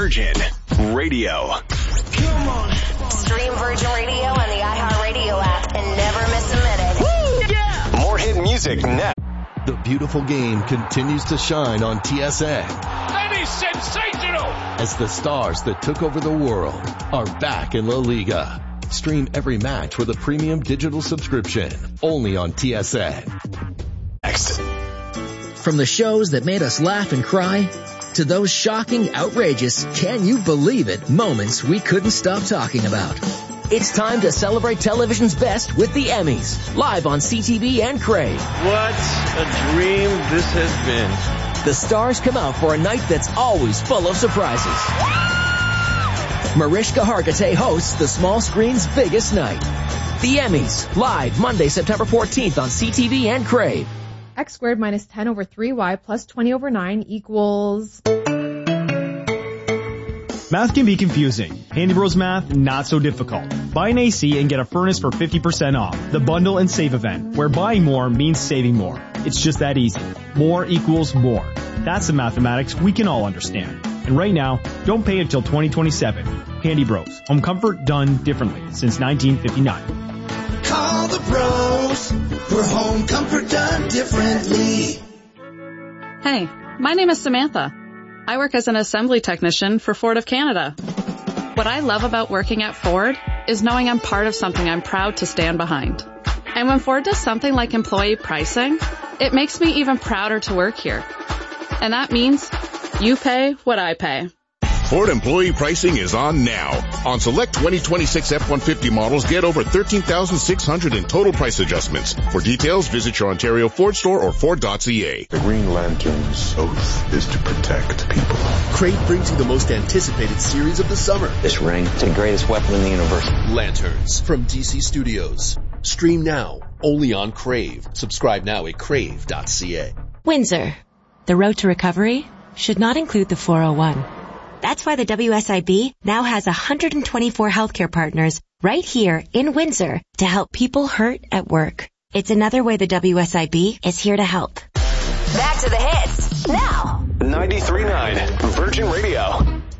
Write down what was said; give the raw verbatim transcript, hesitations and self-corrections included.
Virgin Radio. Come on. Stream Virgin Radio on the iHeartRadio app and never miss a minute. Woo, yeah. More hit music now. The beautiful game continues to shine on T S N. That is sensational. As the stars that took over the world are back in La Liga. Stream every match with a premium digital subscription only on T S N. Next. From the shows that made us laugh and cry to those shocking, outrageous, can you believe it moments we couldn't stop talking about. It's time to celebrate television's best with the Emmys, live on C T V and Crave. What a dream this has been. The stars come out for a night that's always full of surprises. Mariska Hargitay hosts the small screen's biggest night. The Emmys, live Monday, September fourteenth on C T V and Crave. X squared minus ten over three y plus twenty over nine equals... Math can be confusing. Handy Bros Math, not so difficult. Buy an A C and get a furnace for fifty percent off. The Bundle and Save event, where buying more means saving more. It's just that easy. More equals more. That's the mathematics we can all understand. And right now, don't pay until twenty twenty-seven. Handy Bros. Home comfort done differently since nineteen fifty-nine. Call the pros for home comfort done differently. Hey, my name is Samantha. I work as an assembly technician for Ford of Canada. What I love about working at Ford is knowing I'm part of something I'm proud to stand behind. And when Ford does something like employee pricing, it makes me even prouder to work here. And that means you pay what I pay. Ford employee pricing is on now. On select twenty twenty-six F one fifty models, get over thirteen thousand six hundred in total price adjustments. For details, visit your Ontario Ford store or Ford dot C A. The Green Lantern's oath is to protect people. Crave brings you the most anticipated series of the summer. This ring is the greatest weapon in the universe. Lanterns from D C Studios. Stream now, only on Crave. Subscribe now at crave dot C A. Windsor. The road to recovery should not include the four oh one. That's why the W S I B now has one hundred twenty-four healthcare partners right here in Windsor to help people hurt at work. It's another way the W S I B is here to help. Back to the hits now. ninety-three point nine Virgin Radio.